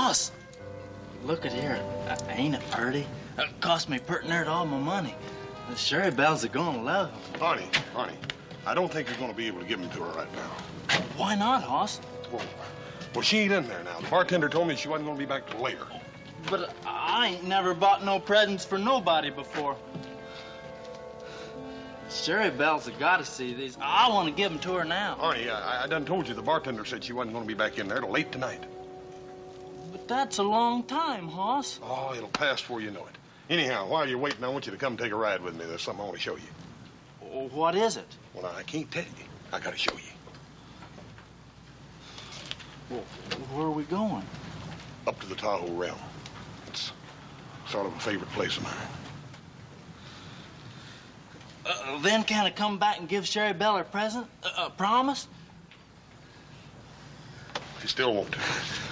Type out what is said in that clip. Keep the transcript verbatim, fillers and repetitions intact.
Hoss, look at here. Uh, ain't it pretty? It cost me pretty near all my money. The Sherry Bells are gonna love him. Honey, honey, I don't think you're gonna be able to give them to her right now. Why not, Hoss? Well, well, she ain't in there now. The bartender told me she wasn't gonna be back till later. But I ain't never bought no presents for nobody before. Sherry Bells have got to see these. I want to give them to her now. Honey, I, I done told you the bartender said she wasn't gonna be back in there till late tonight. But that's a long time, Hoss. Oh, it'll pass before you know it. Anyhow, while you're waiting, I want you to come take a ride with me. There's something I want to show you. What is it? Well, I can't tell you. I gotta show you. Well, where are we going? Up to the Tahoe Realm. It's sort of a favorite place of mine. Uh, then can I come back and give Sherry Bell her present? Uh, uh, promise? You still want to.